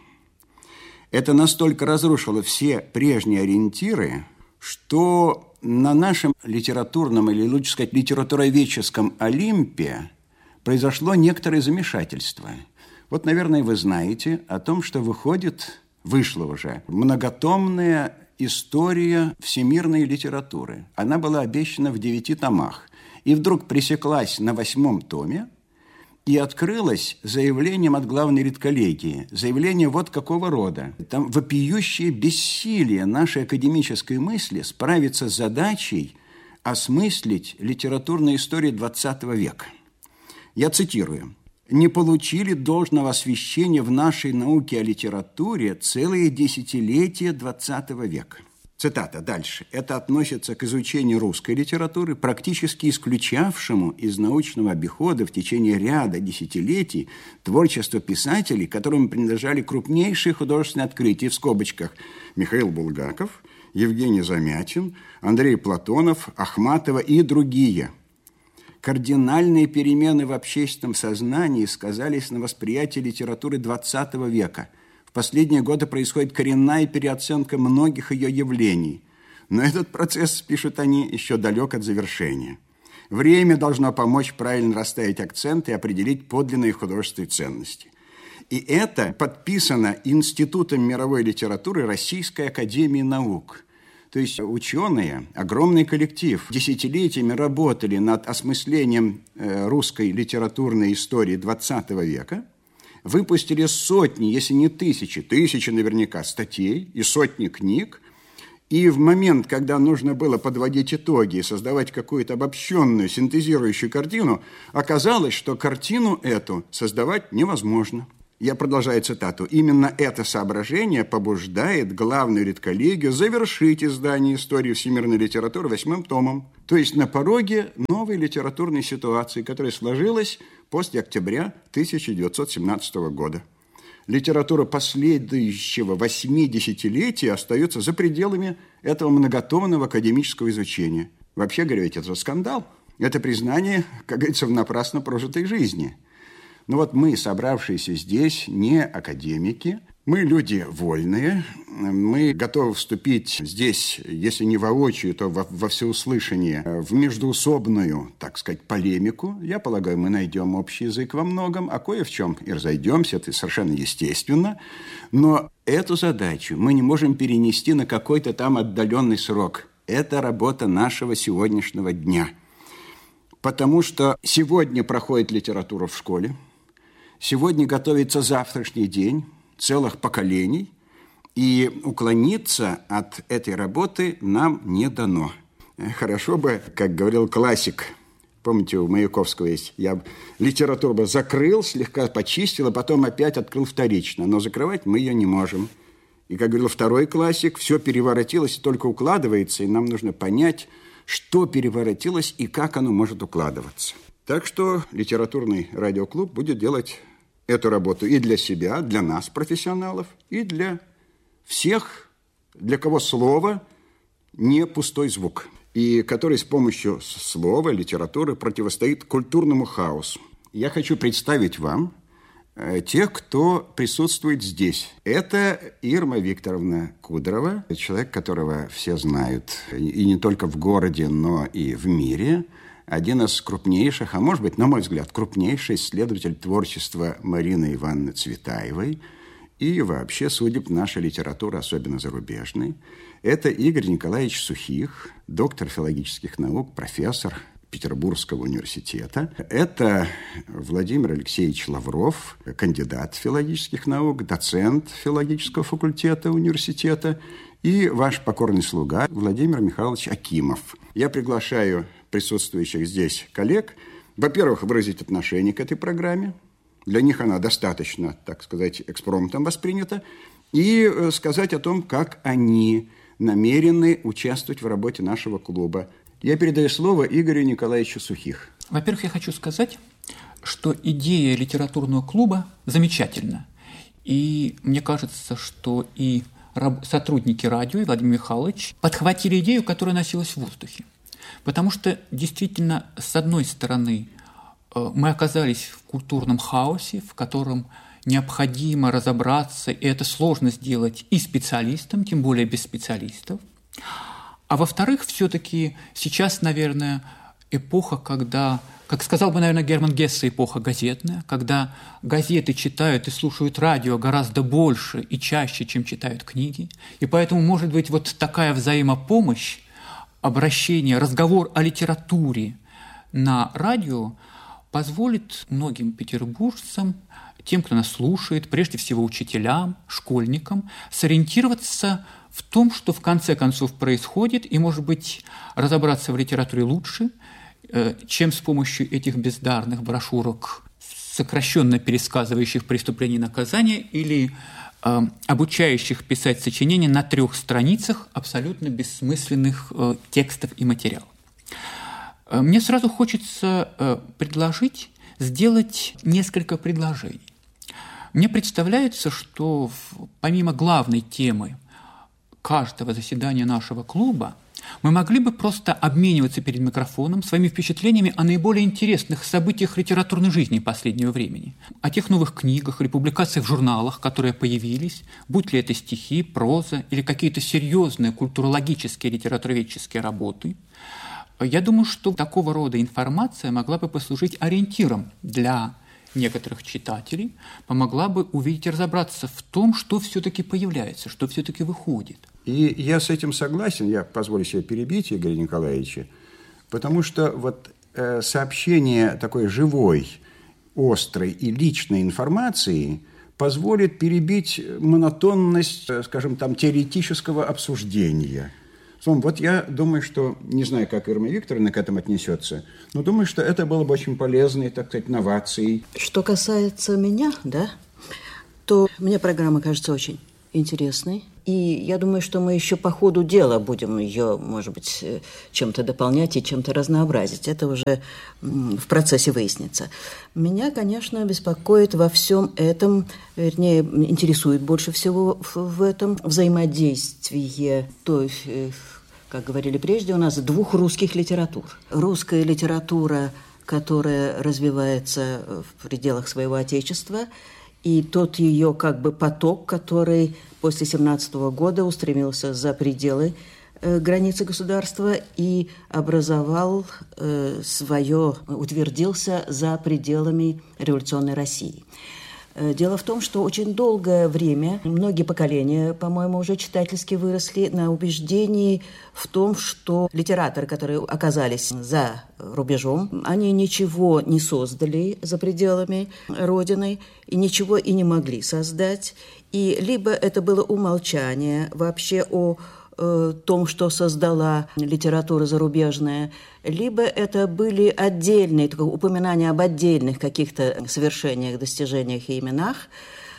Это настолько разрушило все прежние ориентиры, что на нашем литературном, или лучше сказать, литературоведческом Олимпе произошло некоторое замешательство. Вот, наверное, вы знаете о том, что выходит, вышла уже многотомная история всемирной литературы. Она была обещана в девяти томах. И вдруг пресеклась на восьмом томе и открылась заявлением от главной редколлегии. Заявление вот какого рода. Там вопиющее бессилие нашей академической мысли справиться с задачей осмыслить литературную историю двадцатого века. Я цитирую. «Не получили должного освещения в нашей науке о литературе целые десятилетия двадцатого века». Цитата дальше. «Это относится к изучению русской литературы, практически исключавшему из научного обихода в течение ряда десятилетий творчество писателей, которым принадлежали крупнейшие художественные открытия, в скобочках, Михаил Булгаков, Евгений Замятин, Андрей Платонов, Ахматова и другие. Кардинальные перемены в общественном сознании сказались на восприятии литературы двадцатого века. В последние годы происходит коренная переоценка многих ее явлений. Но этот процесс, пишут они, еще далек от завершения. Время должно помочь правильно расставить акценты и определить подлинные художественные ценности. И это подписано Институтом мировой литературы Российской академии наук. То есть ученые, огромный коллектив, десятилетиями работали над осмыслением русской литературной истории двадцатого века, выпустили сотни, если не тысячи, тысячи наверняка статей и сотни книг, И в момент, когда нужно было подводить итоги и создавать какую-то обобщенную, синтезирующую картину, оказалось, что картину эту создавать невозможно. Я продолжаю цитату. «Именно это соображение побуждает главную редколлегию завершить издание истории всемирной литературы восьмым томом». То есть на пороге новой литературной ситуации, которая сложилась после октября тысяча девятьсот семнадцатого года. Литература последующего восьмидесятилетия остается за пределами этого многотомного академического изучения. Вообще говоря, ведь это скандал. Это признание, как говорится, в напрасно прожитой жизни. Но вот мы, собравшиеся здесь, не академики, мы люди вольные, мы готовы вступить здесь, если не воочию, то во, во всеуслышание, в междуусобную, так сказать, полемику. Я полагаю, мы найдем общий язык во многом, а кое в чем и разойдемся, это совершенно естественно. Но эту задачу мы не можем перенести на какой-то там отдаленный срок. Это работа нашего сегодняшнего дня. Потому что сегодня проходит литература в школе, сегодня готовится завтрашний день целых поколений, и уклониться от этой работы нам не дано. Хорошо бы, как говорил классик, помните, у Маяковского есть, я литературу бы закрыл, слегка почистил, а потом опять открыл вторично, но закрывать мы ее не можем. И, как говорил второй классик, все переворотилось и только укладывается, и нам нужно понять, что переворотилось и как оно может укладываться. Так что литературный радиоклуб будет делать эту работу и для себя, для нас, профессионалов, и для всех, для кого слово не пустой звук, и который с помощью слова, литературы противостоит культурному хаосу. Я хочу представить вам э, тех, кто присутствует здесь. Это Ирма Викторовна Кудрова, человек, которого все знают, и не только в городе, но и в мире. Один из крупнейших, а может быть, на мой взгляд, крупнейший исследователь творчества Марины Ивановны Цветаевой и вообще судеб нашей литературы, особенно зарубежной. Это Игорь Николаевич Сухих, доктор филологических наук, профессор Петербургского университета. Это Владимир Алексеевич Лавров, кандидат филологических наук, доцент филологического факультета университета, и ваш покорный слуга Владимир Михайлович Акимов. Я приглашаю присутствующих здесь коллег, во-первых, выразить отношение к этой программе. Для них она достаточно, так сказать, экспромтом воспринята. И сказать о том, как они намерены участвовать в работе нашего клуба. Я передаю слово Игорю Николаевичу Сухих. Во-первых, я хочу сказать, что идея литературного клуба замечательна. И мне кажется, что и сотрудники радио, и Владимир Михайлович подхватили идею, которая носилась в воздухе. Потому что, действительно, с одной стороны, мы оказались в культурном хаосе, в котором необходимо разобраться, и это сложно сделать и специалистам, тем более без специалистов. А во-вторых, все-таки сейчас, наверное, эпоха, когда, как сказал бы, наверное, Герман Гессе, эпоха газетная, когда газеты читают и слушают радио гораздо больше и чаще, чем читают книги. И поэтому, может быть, вот такая взаимопомощь, обращение, разговор о литературе на радио позволит многим петербуржцам, тем, кто нас слушает, прежде всего учителям, школьникам, сориентироваться в том, что в конце концов происходит, и, может быть, разобраться в литературе лучше, чем с помощью этих бездарных брошюрок, сокращенно пересказывающих преступления и наказания, или э, обучающих писать сочинения на трех страницах абсолютно бессмысленных э, текстов и материалов. Э, мне сразу хочется э, предложить сделать несколько предложений. Мне представляется, что в, помимо главной темы каждого заседания нашего клуба мы могли бы просто обмениваться перед микрофоном своими впечатлениями о наиболее интересных событиях литературной жизни последнего времени, о тех новых книгах или публикациях в журналах, которые появились, будь ли это стихи, проза или какие-то серьезные культурологические, литературоведческие работы. Я думаю, что такого рода информация могла бы послужить ориентиром для некоторых читателей, помогла бы увидеть и разобраться в том, что все-таки появляется, что все-таки выходит. И я с этим согласен, я позволю себе перебить Игоря Николаевича, потому что вот э, сообщение такой живой, острой и личной информации позволит перебить монотонность, скажем, там, теоретического обсуждения. Вот я думаю, что, не знаю, как Ирма Викторовна к этому отнесется, но думаю, что это было бы очень полезной, так сказать, новацией. Что касается меня, да, то мне программа кажется очень интересной. И я думаю, что мы еще по ходу дела будем ее, может быть, чем-то дополнять и чем-то разнообразить. Это уже в процессе выяснится. Меня, конечно, беспокоит во всем этом, вернее, интересует больше всего в этом взаимодействие той, как говорили прежде, у нас двух русских литератур. Русская литература, которая развивается в пределах своего отечества, и тот ее как бы поток, который после семнадцатого года устремился за пределы э, границы государства и образовал э, свое, утвердился за пределами революционной России. Дело в том, что очень долгое время, многие поколения, по-моему, уже читательски выросли на убеждении в том, что литераторы, которые оказались за рубежом, они ничего не создали за пределами Родины, и ничего и не могли создать. И либо это было умолчание вообще о том, что создала литература зарубежная, либо это были отдельные, упоминания об отдельных каких-то совершениях, достижениях и именах.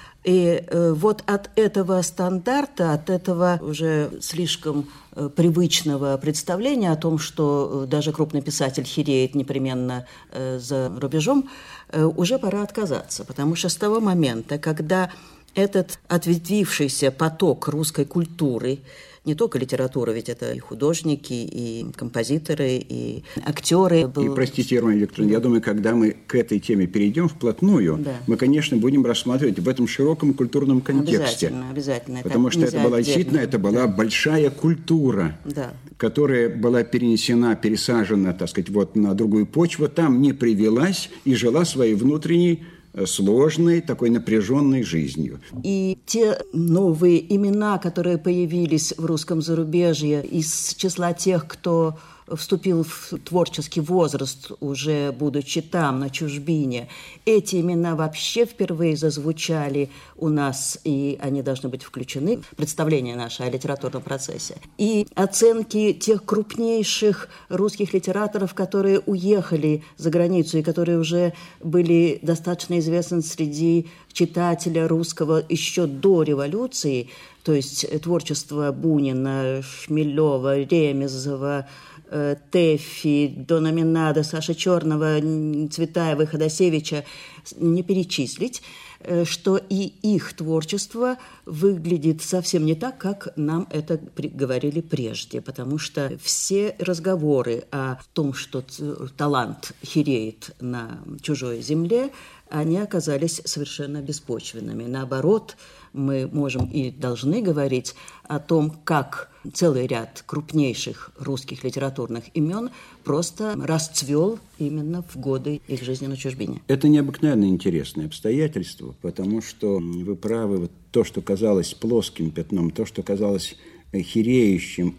И вот от этого стандарта, от этого уже слишком привычного представления о том, что даже крупный писатель хереет непременно за рубежом, уже пора отказаться. Потому что с того момента, когда этот ответвившийся поток русской культуры, не только литература, ведь это и художники, и композиторы, и актеры. Был... И, простите, Ирма Викторовна, я думаю, когда мы к этой теме перейдем вплотную, да. мы, конечно, будем рассматривать в этом широком культурном контексте. Обязательно, обязательно. Потому что это была действительно, это была да. большая культура, да. которая была перенесена, пересажена, так сказать, вот на другую почву, там не привилась и жила своей внутренней сложной, такой напряженной жизнью. И те новые имена, которые появились в русском зарубежье из числа тех, кто вступил в творческий возраст, уже будучи там, на чужбине, эти имена вообще впервые зазвучали у нас, и они должны быть включены в представление наше о литературном процессе. И оценки тех крупнейших русских литераторов, которые уехали за границу и которые уже были достаточно известны среди читателя русского еще до революции, то есть творчество Бунина, Шмелева, Ремезова, Тэффи, Дона Минада, Саши Черного, Цветаева, Ходосевича не перечислить, что и их творчество выглядит совсем не так, как нам это говорили прежде, потому что все разговоры о том, что талант хереет на чужой земле, они оказались совершенно беспочвенными. Наоборот, мы можем и должны говорить о том, как целый ряд крупнейших русских литературных имен просто расцвел именно в годы их жизни на чужбине. Это необыкновенно интересное обстоятельство, потому что вы правы, вот то, что казалось плоским пятном, то, что казалось хереющим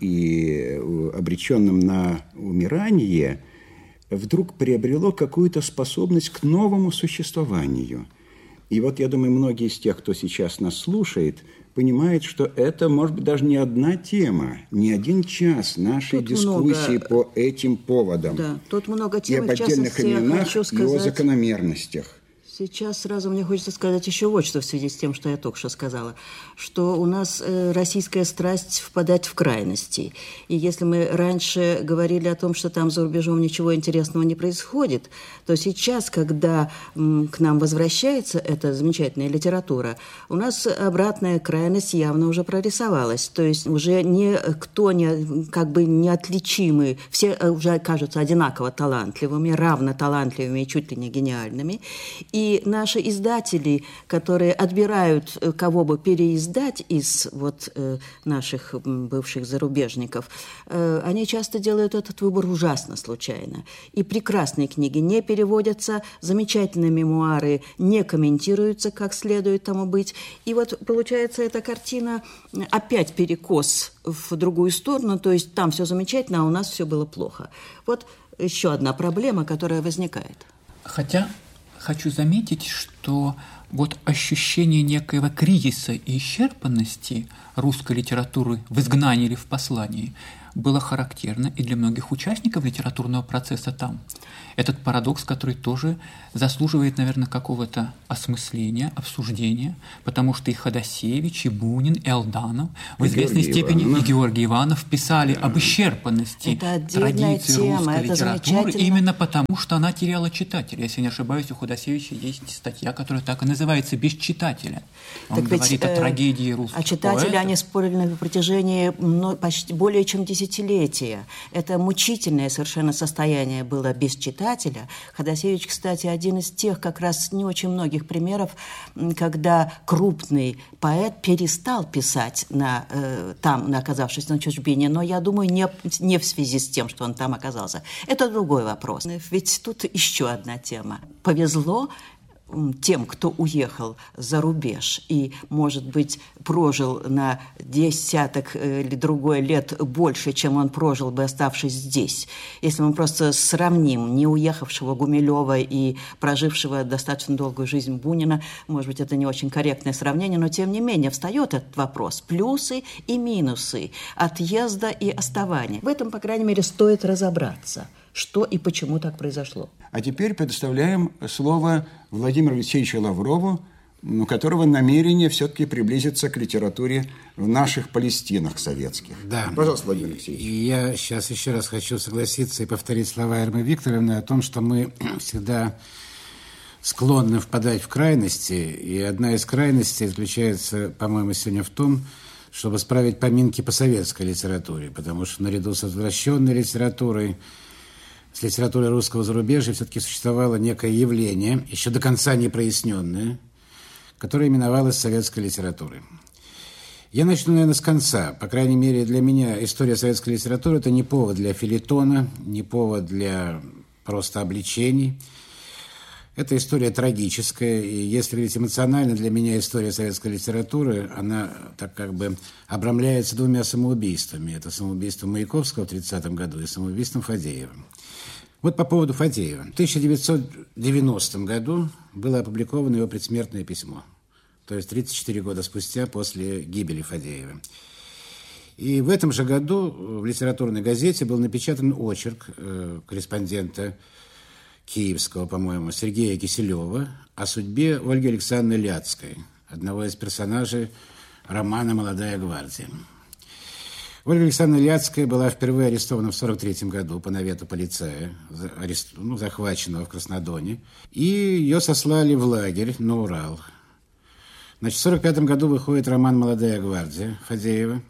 и обреченным на умирание, вдруг приобрело какую-то способность к новому существованию. И вот, я думаю, многие из тех, кто сейчас нас слушает, понимают, что это, может быть, даже не одна тема, не один час нашей тут дискуссии много... по этим поводам. Да, тут много тем, и об отдельных именах, сказать... и о закономерностях. Сейчас сразу мне хочется сказать еще вот что в связи с тем, что я только что сказала, что у нас э, российская страсть впадать в крайности. И если мы раньше говорили о том, что там за рубежом ничего интересного не происходит, то сейчас, когда м, к нам возвращается эта замечательная литература, у нас обратная крайность явно уже прорисовалась. То есть уже никто не, как бы неотличимый, все уже кажутся одинаково талантливыми, равно талантливыми и чуть ли не гениальными. И И наши издатели, которые отбирают, кого бы переиздать из вот, э, наших бывших зарубежников, э, они часто делают этот выбор ужасно случайно. И прекрасные книги не переводятся, замечательные мемуары не комментируются, как следует тому быть. И вот получается эта картина опять перекос в другую сторону, то есть там все замечательно, а у нас все было плохо. Вот еще одна проблема, которая возникает. Хотя... хочу заметить, что вот ощущение некоего кризиса и исчерпанности русской литературы в изгнании или в послании было характерно и для многих участников литературного процесса там. Этот парадокс, который тоже заслуживает, наверное, какого-то осмысления, обсуждения, потому что и Ходосевич, и Бунин, и Алданов, в известной Георгий степени Иванов. и Георгий Иванов писали об исчерпанности традиции русской это литературы именно потому, что она теряла читателя. Если не ошибаюсь, у Ходосевича есть статья, которая так и называется «Без читателя». Он Так ведь, говорит о трагедии русских А читатели, поэтов. они спорили на протяжении ну, почти более чем десятилетия. Это мучительное совершенно состояние было без читателя. Ходосевич, кстати, один из тех как раз не очень многих примеров, когда крупный поэт перестал писать на, э, там, оказавшись на чужбине. Но я думаю, не, не в связи с тем, что он там оказался. Это другой вопрос. Ведь тут еще одна тема. Повезло тем, кто уехал за рубеж и, может быть, прожил на десяток или другой лет больше, чем он прожил бы, оставшись здесь. Если мы просто сравним не уехавшего Гумилева и прожившего достаточно долгую жизнь Бунина, может быть, это не очень корректное сравнение, но, тем не менее, встает этот вопрос. Плюсы и минусы отъезда и оставания. В этом, по крайней мере, стоит разобраться, что и почему так произошло. А теперь предоставляем слово Владимиру Алексеевичу Лаврову, у которого намерение все-таки приблизиться к литературе в наших Палестинах советских. Да. Пожалуйста, Владимир Алексеевич. И я сейчас еще раз хочу согласиться и повторить слова Ирмы Викторовны о том, что мы всегда склонны впадать в крайности, и одна из крайностей заключается, по-моему, сегодня в том, чтобы справить поминки по советской литературе, потому что наряду с возвращенной литературой, с литературой русского зарубежья все-таки существовало некое явление, еще до конца не проясненное, которое именовалось советской литературой. Я начну, наверное, с конца. По крайней мере, для меня история советской литературы – это не повод для фельетона, не повод для просто обличений. Это история трагическая, и если говорить эмоционально, для меня история советской литературы, она так как бы обрамляется двумя самоубийствами. Это самоубийство Маяковского в тридцатом году и самоубийством Фадеева. Вот по поводу Фадеева. В тысяча девятьсот девяностом году было опубликовано его предсмертное письмо, то есть тридцать четыре года спустя после гибели Фадеева. И в этом же году в литературной газете был напечатан очерк э, корреспондента киевского, по-моему, Сергея Киселева о судьбе Ольги Александровны Ляцкой, одного из персонажей романа «Молодая гвардия». Ольга Александровна Ляцкая была впервые арестована в сорок третьем году по навету полицая, арест... ну, захваченного в Краснодоне, и ее сослали в лагерь на Урал. Значит, в сорок пятом году выходит роман «Молодая гвардия» Фадеева,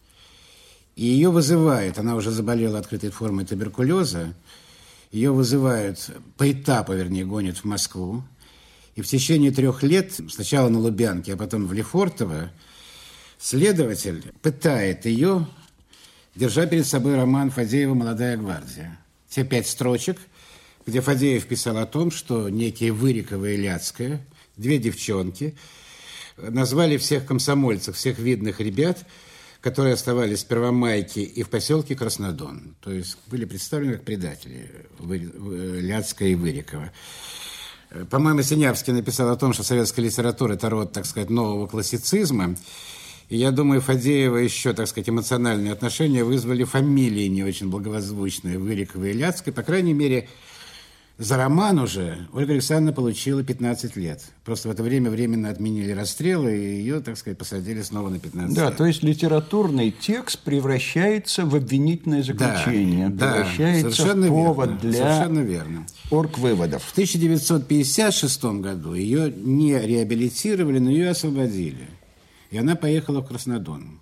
и ее вызывает, она уже заболела открытой формой туберкулеза, ее вызывают, по этапу, вернее, гонят в Москву, и в течение трех лет, сначала на Лубянке, а потом в Лефортово, следователь пытает ее, держа перед собой роман Фадеева «Молодая гвардия». Те пять строчек, где Фадеев писал о том, что некие Вырикова и Ляцкая, две девчонки, назвали всех комсомольцев, всех видных ребят, которые оставались в Первомайке и в поселке Краснодон. То есть были представлены как предатели Ляцкая и Вырикова. По-моему, Синявский написал о том, что советская литература – это род, так сказать, нового классицизма. И я думаю, Фадеева еще, так сказать, эмоциональные отношения вызвали фамилии не очень благозвучные Вырикова и Ляцкой. По крайней мере, за роман уже Ольга Александровна получила пятнадцать лет. Просто в это время временно отменили расстрелы, и ее, так сказать, посадили снова на пятнадцать да, лет. Да, то есть литературный текст превращается в обвинительное заключение, да, превращается да, в повод верно, для совершенно верно. оргвыводов. В тысяча девятьсот пятьдесят шестом году ее не реабилитировали, но ее освободили. И она поехала в Краснодон.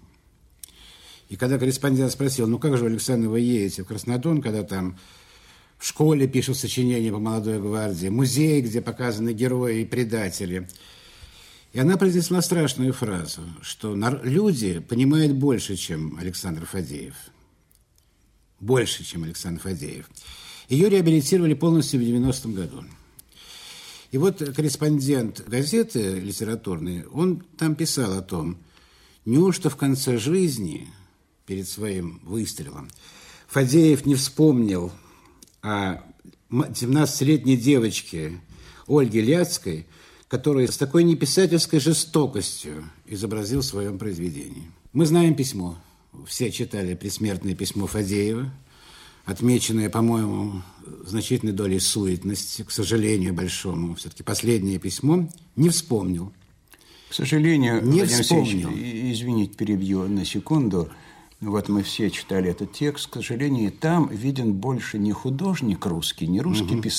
И когда корреспондент спросил, ну как же, Александр, вы едете в Краснодон, когда там в школе пишут сочинения по «Молодой гвардии», музей, где показаны герои и предатели. И она произнесла страшную фразу, что люди понимают больше, чем Александр Фадеев. Больше, чем Александр Фадеев. Ее реабилитировали полностью в девяностом году. И вот корреспондент газеты литературной, он там писал о том, неужто в конце жизни, перед своим выстрелом, Фадеев не вспомнил о семнадцатилетней девочке Ольги Ляцкой, который с такой неписательской жестокостью изобразил в своем произведении. Мы знаем письмо. Все читали предсмертное письмо Фадеева, отмеченное, по-моему, значительной долей суетности, к сожалению большому. Все-таки последнее письмо не вспомнил. К сожалению, не Владимир вспомнил. Алексеевич, извините, перебью на секунду. Вот мы все читали этот текст. К сожалению, там виден больше не художник русский, не русский угу. писатель,